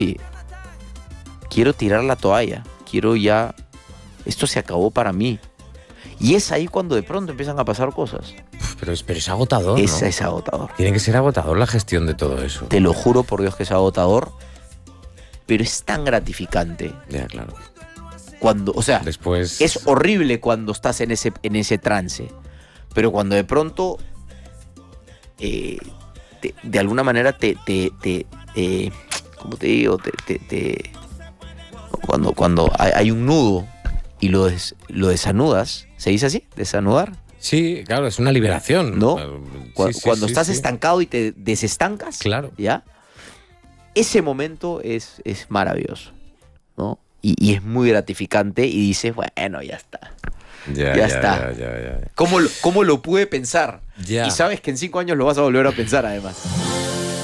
y quiero tirar la toalla, quiero ya, esto se acabó para mí. Y es ahí cuando de pronto empiezan a pasar cosas. Pero es agotador, ¿no? Es agotador. Tiene que ser agotador la gestión de todo eso. Te lo juro por Dios que es agotador, pero es tan gratificante. Ya, claro. Cuando, o sea, después es horrible cuando estás en ese trance, pero cuando de pronto, de alguna manera ¿cómo te digo? Cuando hay un nudo y lo desanudas, ¿se dice así? ¿Desanudar? Sí, claro, es una liberación. ¿No? Cuando Sí, estás sí. estancado y te desestancas, Claro. ¿ya? Ese momento es maravilloso, ¿no? Y es muy gratificante y dices, bueno, ya está. Ya está. Ya. ¿Cómo lo pude pensar? Ya. Y sabes que en 5 años lo vas a volver a pensar, además.